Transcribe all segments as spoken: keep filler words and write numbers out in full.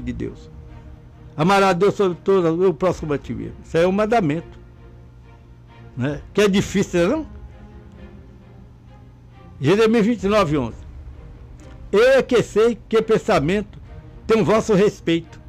de Deus. Amará a Deus sobre todo o próximo como a ti mesmo. Isso aí é um mandamento. Né? Que é difícil, não? Jeremias vinte e nove, onze. Eu é que sei que pensamento tem o vosso respeito.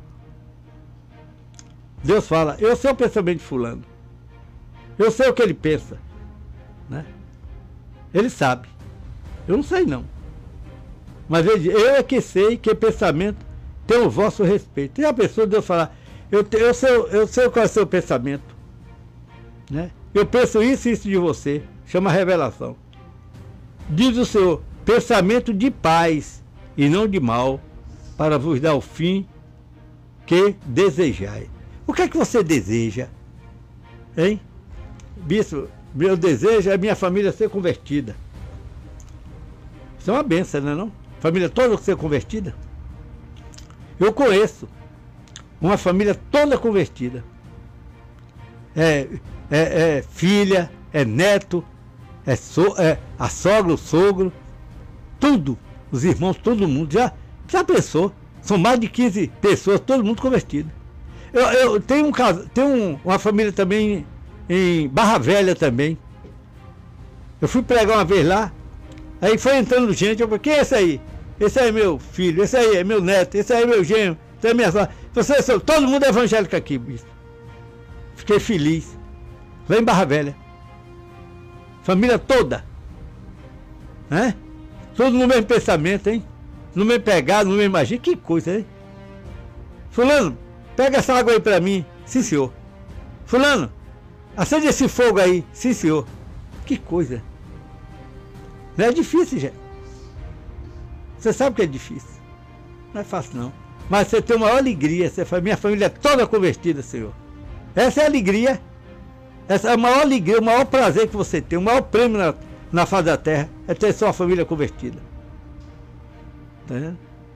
Deus fala, eu sei o pensamento de fulano. Eu sei o que ele pensa. Né? Ele sabe. Eu não sei não. Mas ele diz, eu é que sei que pensamento tem o vosso respeito. E a pessoa, Deus fala, eu, te, eu, sei, eu sei qual é o seu pensamento. Né? Eu penso isso e isso de você. Chama revelação. Diz o Senhor, pensamento de paz e não de mal, para vos dar o fim que desejai. O que é que você deseja? Hein? Bispo, meu desejo é minha família ser convertida. Isso é uma benção, não é não? Família toda ser convertida? Eu conheço uma família toda convertida. É, é, é filha, é neto, é, so, é a sogra, o sogro, tudo, os irmãos, todo mundo. Já, já pensou? São mais de quinze pessoas, todo mundo convertido. Eu, eu tenho, um, tenho um, uma família também em Barra Velha também. Eu fui pregar uma vez lá, aí foi entrando gente, eu falei, quem é esse aí? Esse aí é meu filho, esse aí é meu neto, esse aí é meu genro, esse aí é minha sogra. Você, todo mundo é evangélico aqui, bicho. Fiquei feliz. Lá em Barra Velha. Família toda. Né? Todos no mesmo pensamento, hein? No mesmo pegado, no mesmo agir. Que coisa, hein? Fulano, pega essa água aí pra mim. Sim, senhor. Fulano, acende esse fogo aí. Sim, senhor. Que coisa. Não é difícil, gente. Você sabe que é difícil. Não é fácil, não. Mas você tem uma maior alegria. Você fala, minha família é toda convertida, Senhor. Essa é a alegria. Essa é a maior alegria, o maior prazer que você tem. O maior prêmio na, na face da terra é ter sua família convertida. Tá vendo?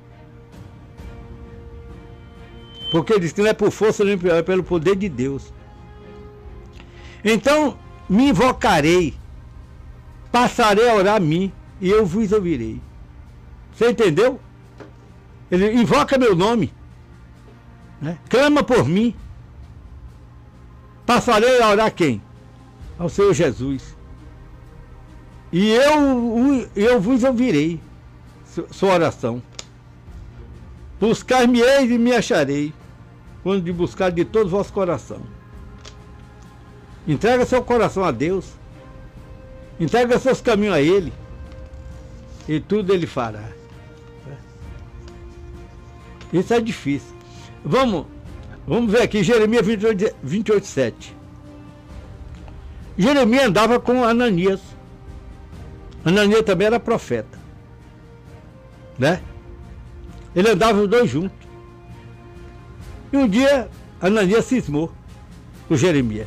Porque diz que não é por força nem é pelo poder de Deus. Então, me invocarei, passarei a orar a mim, e eu vos ouvirei. Você entendeu? Ele invoca meu nome, né? Clama por mim. Passarei a orar quem? Ao Senhor Jesus. E eu, eu vos ouvirei, sua oração. Buscar-me-eis e me acharei, quando de buscar de todo o vosso coração. Entrega seu coração a Deus. Entrega seus caminhos a Ele. E tudo Ele fará. Isso é difícil. Vamos, vamos ver aqui, Jeremias vinte e oito, sete. Jeremias andava com Ananias. Ananias também era profeta. Né? Ele andava os dois juntos. E um dia, Ananias cismou com Jeremias.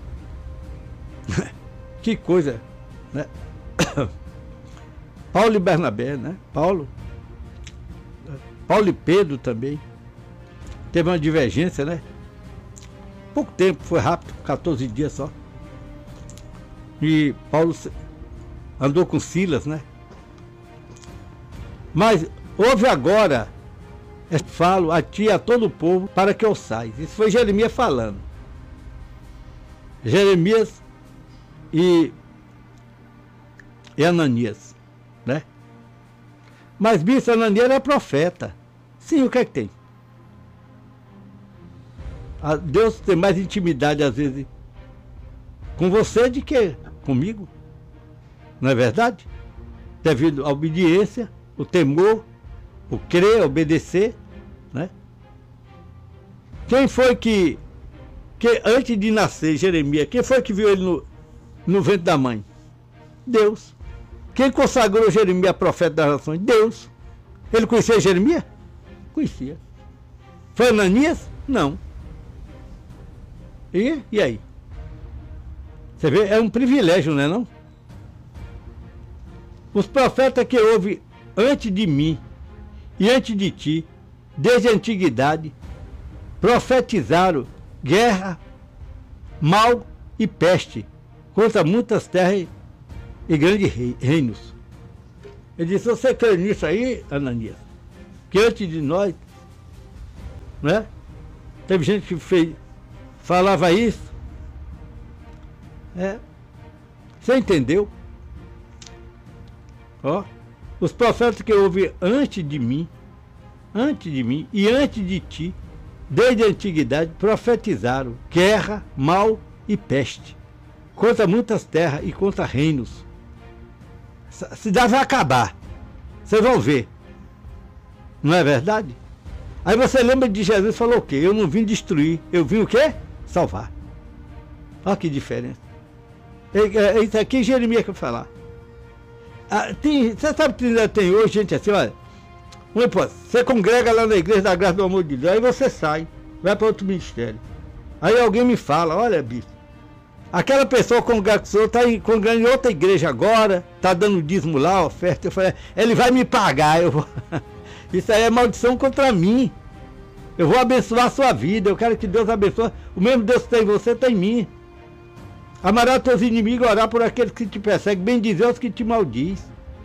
Que coisa, né? Paulo e Bernabé, né? Paulo. Paulo e Pedro também. Teve uma divergência, né? Pouco tempo, foi rápido, quatorze dias só. E Paulo andou com Silas, né? Mas houve agora, falo a ti e a todo o povo, para que eu saia. Isso foi Jeremias falando. Jeremias e, e Ananias, né? Mas bicho, Ananias era profeta. Sim, o que é que tem? Deus tem mais intimidade às vezes com você do que comigo. Não é verdade? Devido à obediência, o temor, o crer, obedecer, né? Quem foi que, que antes de nascer, Jeremias, quem foi que viu ele no, no ventre da mãe? Deus. Quem consagrou Jeremias profeta das nações? Deus. Ele conhecia Jeremias? Conhecia. Foi Ananias? Não. E, e aí? Você vê, é um privilégio, não é não? Os profetas que houve antes de mim e antes de ti, desde a antiguidade, profetizaram guerra, mal e peste contra muitas terras e grandes reinos. Ele disse, você crê nisso aí, Ananias? Que antes de nós né? Teve gente que fez, falava isso. É. Você entendeu? Ó, os profetas que houve antes de mim, antes de mim e antes de ti, desde a antiguidade, profetizaram guerra, mal e peste, contra muitas terras e contra reinos. A cidade vai acabar. Vocês vão ver. Não é verdade? Aí você lembra de Jesus e falou o quê? Eu não vim destruir, eu vim o quê? Salvar. Olha que diferença. É isso aqui Jeremias quer falar. Ah, tem, você sabe que ainda tem hoje gente assim, olha. Você congrega lá na igreja da graça do amor de Deus, aí você sai, vai para outro ministério. Aí alguém me fala, olha, bicho, aquela pessoa congrega está congregando em outra igreja agora, está dando dízimo lá, oferta. Eu falei, ele vai me pagar. Eu vou... Isso aí é maldição contra mim. Eu vou abençoar a sua vida. Eu quero que Deus abençoe. O mesmo Deus que tem em você, tem em mim. Amará teus inimigos, orar por aqueles que te perseguem, bendizer os que te maldiz.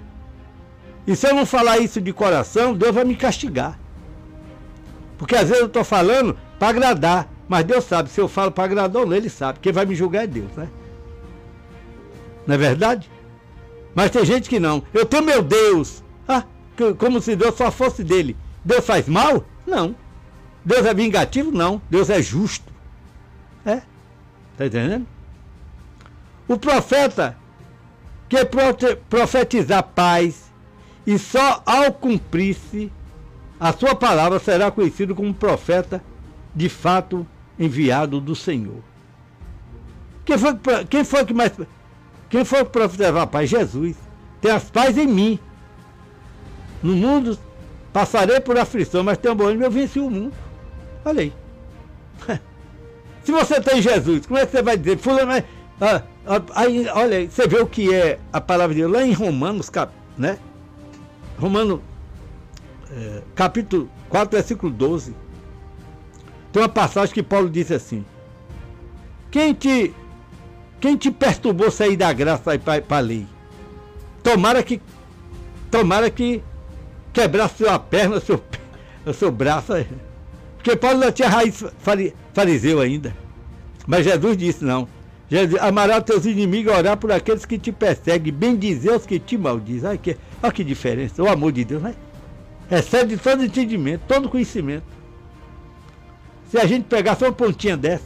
E se eu não falar isso de coração, Deus vai me castigar. Porque às vezes eu estou falando para agradar. Mas Deus sabe, se eu falo para agradar ou não, Ele sabe. Quem vai me julgar é Deus, né? Não é verdade? Mas tem gente que não. Eu tenho meu Deus. Ah, como se Deus só fosse dele. Deus faz mal? Não. Deus é vingativo? Não. Deus é justo. É? Tá entendendo? O profeta quer profetizar paz e só ao cumprir-se a sua palavra será conhecido como profeta de fato enviado do Senhor. Quem foi, quem foi que mais... Quem foi que profetizava a paz? Jesus. Tem as paz em mim. No mundo passarei por aflição, mas tenho bom ânimo, eu venci o mundo. Olha aí. Se você tem Jesus, como é que você vai dizer? Fulano, mas, ah, ah, aí, olha aí, você vê o que é a palavra de Deus lá em Romanos, cap, né? Romanos, é, capítulo quatro, versículo doze. Tem uma passagem que Paulo disse assim: Quem te, quem te perturbou sair da graça para a lei? Tomara que, tomara que quebrasse sua perna, seu, o seu braço. Porque Paulo não tinha raiz fariseu ainda. Mas Jesus disse não. Jesus, amará teus inimigos, orar por aqueles que te perseguem, bendizer os que te maldizem. Olha que, olha que diferença. O amor de Deus, né? Excede todo entendimento, todo conhecimento. Se a gente pegasse uma pontinha dessa,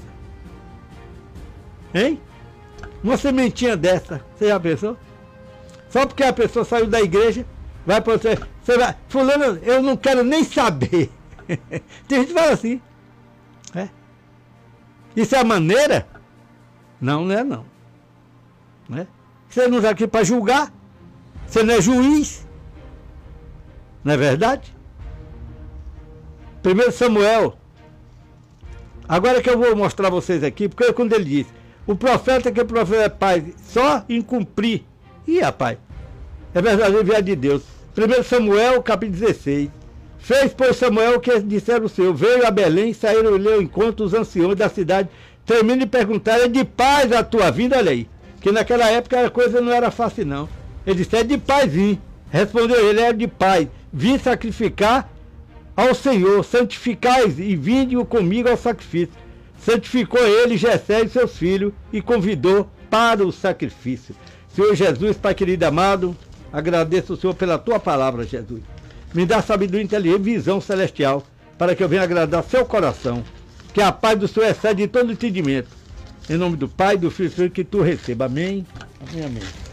hein? Uma sementinha dessa, você já pensou? Só porque a pessoa saiu da igreja, vai para você, você vai, fulano, eu não quero nem saber. Tem gente que fala assim. É. Isso é a maneira? Não, não é não. Não é? Você não está aqui para julgar. Você não é juiz. Não é verdade? Primeiro Samuel. Agora que eu vou mostrar a vocês aqui, porque quando ele diz, o profeta que é profeta paz, só em cumprir. Ih, rapaz, é verdadeiro enviado de Deus. Primeiro Samuel, capítulo dezesseis. Fez, pois, Samuel o que disseram o Senhor. Veio a Belém, saíram e ao encontro os anciões da cidade, terminam de perguntar, é de paz a tua vinda, olha aí. Que naquela época a coisa não era fácil, não. Ele disse, é de paz, vim. Respondeu ele, é de paz. Vim sacrificar ao Senhor, santificai e vinde-o comigo ao sacrifício. Santificou ele, Jessé e seus filhos, e convidou para o sacrifício. Senhor Jesus, Pai querido amado, agradeço o Senhor pela tua palavra, Jesus. Me dá sabedoria, inteligência e visão celestial, para que eu venha agradar seu coração. Que a paz do Senhor excede todo entendimento. Em nome do Pai, do Filho e do Espírito, que tu receba. Amém. Amém, amém.